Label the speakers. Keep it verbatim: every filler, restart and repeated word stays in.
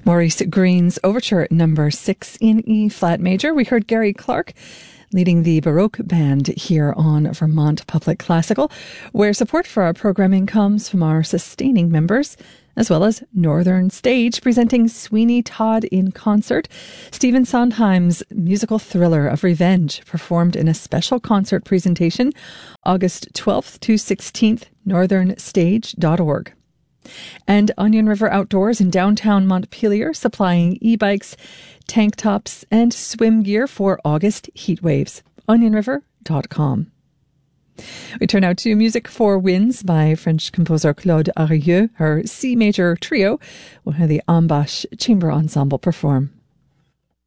Speaker 1: Maurice Green's Overture number six in E flat major. We heard Gary Clark leading the Baroque Band here on Vermont Public Classical, where support for our programming comes from our sustaining members, as well as Northern Stage presenting Sweeney Todd in concert, Stephen Sondheim's musical thriller of Revenge, performed in a special concert presentation August twelfth to sixteenth, northern stage dot org. And Onion River Outdoors in downtown Montpelier, supplying e-bikes, tank tops, and swim gear for August heat waves. onion river dot com. We turn now to Music for Winds by French composer Claude Arieux. Her C major trio will have the Ambash Chamber Ensemble perform.